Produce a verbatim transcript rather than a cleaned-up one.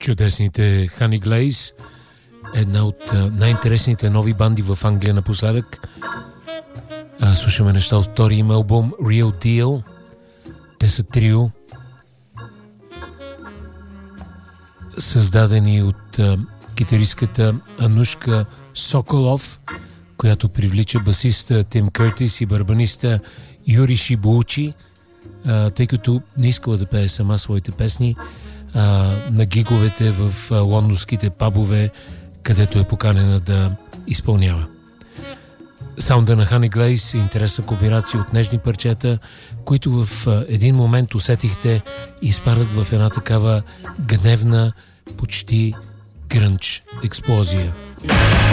Чудесните Honey Glaze, една от а, най-интересните нови банди в Англия напоследък. А, слушаме неща от втория им албум Real Deal. Те са трио, създадени от а, китаристката Анушка Соколов, която привлича басиста Тим Къртис и барабаниста Юри Шибуучи, а, тъй като не искала да пее сама своите песни а, на гиговете в а, лондонските пабове, където е поканена да изпълнява. Саунда на Honey Glaze е интересна комбинация от нежни парчета, които в а, един момент усетихте изпадат в една такава гневна, почти грънч експлозия.